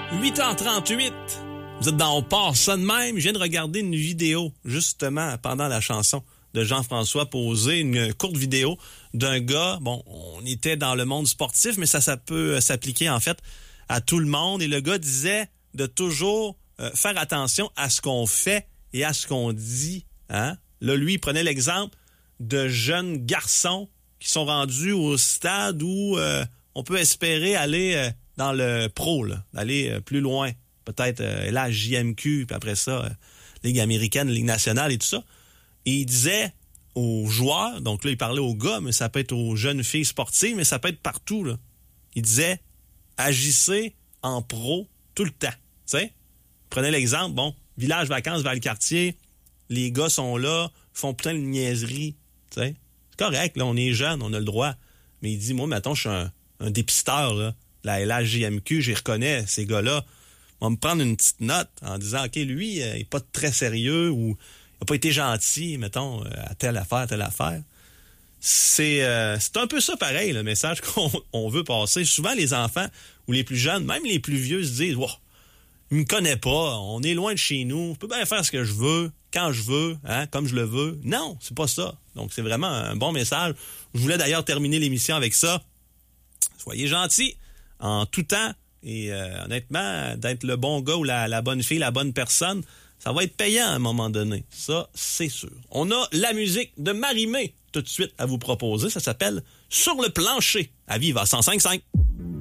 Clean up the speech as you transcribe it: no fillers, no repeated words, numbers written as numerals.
8h38. Vous êtes dans On part ça de même. Je viens de regarder une vidéo, justement, pendant la chanson de Jean-François Posé, une courte vidéo d'un gars. Bon, on était dans le monde sportif, mais ça peut s'appliquer, en fait, à tout le monde. Et le gars disait de toujours faire attention à ce qu'on fait et à ce qu'on dit. Hein? Là, lui, il prenait l'exemple de jeunes garçons qui sont rendus au stade où on peut espérer aller dans le pro, là, d'aller plus loin. Peut-être la JMQ, puis après ça, Ligue américaine, Ligue nationale et tout ça. Et il disait aux joueurs, donc là, il parlait aux gars, mais ça peut être aux jeunes filles sportives, mais ça peut être partout, là. Il disait, agissez en pro tout le temps. Tu sais? Prenez l'exemple, bon, village vacances vers le quartier, les gars sont là, font plein de niaiseries. Tu sais? C'est correct, là, on est jeunes, on a le droit. Mais il dit, moi, mettons, je suis un dépisteur, là, de la LHJMQ, j'y reconnais, ces gars-là. On va me prendre une petite note en disant, OK, lui, il n'est pas très sérieux ou il n'a pas été gentil, mettons, à telle affaire. C'est un peu ça pareil, le message qu'on veut passer. Souvent, les enfants ou les plus jeunes, même les plus vieux, se disent, wow, il me connaît pas, on est loin de chez nous, je peux bien faire ce que je veux, quand je veux, hein, comme je le veux. Non, c'est pas ça. Donc, c'est vraiment un bon message. Je voulais d'ailleurs terminer l'émission avec ça. Soyez gentils en tout temps. Et honnêtement, d'être le bon gars ou la bonne fille, la bonne personne, ça va être payant à un moment donné. Ça, c'est sûr. On a la musique de Marie-Mé tout de suite à vous proposer. Ça s'appelle « Sur le plancher » à Viva 105.5.